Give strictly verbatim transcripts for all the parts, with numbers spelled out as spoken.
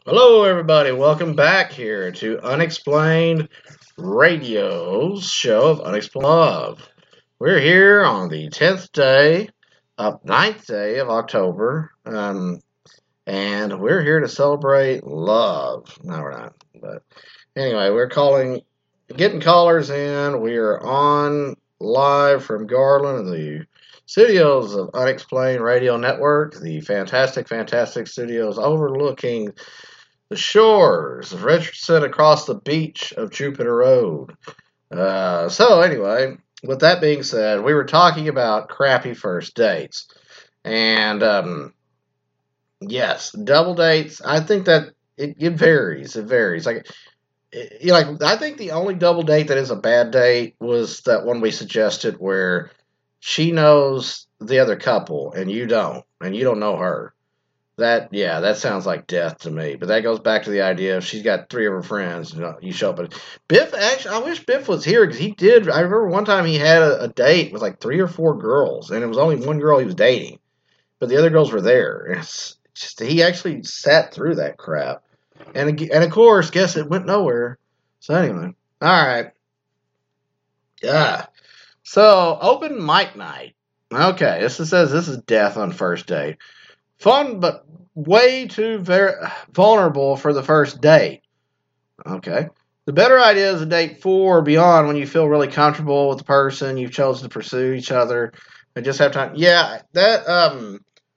Hello, everybody. Welcome back here to Unexplained Radio's show of Unexplained Love. We're here on the tenth day, up ninth day of October, um, and we're here to celebrate love. No, we're not. But anyway, we're calling, getting callers in. We are on live from Garland, the studios of Unexplained Radio Network, the fantastic, fantastic studios overlooking the shores of Richardson across the beach of Jupiter Road. Uh, so, anyway, with that being said, we were talking about crappy first dates. And, um, yes, double dates, I think that it, it varies. It varies. Like, it, you know, like, I think the only double date that is a bad date was that one we suggested where she knows the other couple and you don't, and you don't know her. That yeah, that sounds like death to me. But that goes back to the idea of she's got three of her friends. You, know, you show up, and Biff. Actually, I wish Biff was here because he did. I remember one time he had a, a date with like three or four girls, and it was only one girl he was dating, but the other girls were there. It's just, he actually sat through that crap, and and of course, guess it went nowhere. So anyway, all right, yeah. So open mic night. Okay, this is, says this is death on first date. Fun, but way too very vulnerable for the first date. Okay. The better idea is a date four or beyond when you feel really comfortable with the person you've chosen to pursue each other and just have time. Yeah, that um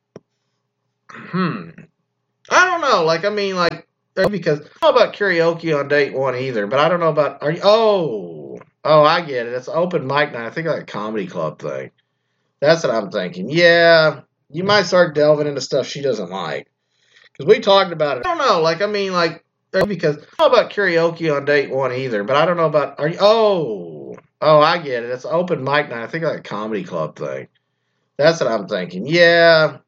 hmm. I don't know. Like I mean like because I don't know about karaoke on date one either, but I don't know about are you oh oh I get it. It's open mic night. I think like a comedy club thing. That's what I'm thinking. Yeah, you might start delving into stuff she doesn't like. Because we talked about it. I don't know. Like, I mean, like, because I don't know about karaoke on date one either, but I don't know about, are you, oh, oh, I get it. It's open mic night. I think like a comedy club thing. That's what I'm thinking. Yeah,